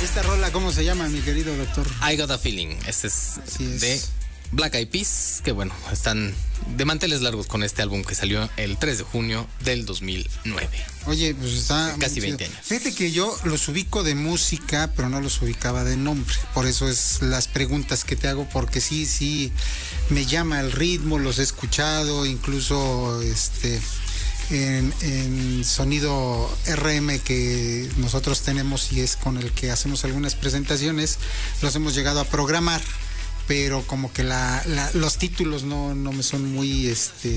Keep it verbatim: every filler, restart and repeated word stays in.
¿Esta rola cómo se llama, mi querido doctor? I Got a Feeling. Este es, es de Black Eyed Peas, que bueno, están de manteles largos con este álbum que salió el tres de junio del dos mil nueve. Oye, pues está... Casi veinte años. Fíjate que yo los ubico de música, pero no los ubicaba de nombre. Por eso es las preguntas que te hago, porque sí, sí, me llama el ritmo, los he escuchado, incluso este... En, en sonido R M que nosotros tenemos y es con el que hacemos algunas presentaciones, los hemos llegado a programar, pero como que la, la, los títulos no, no me son muy este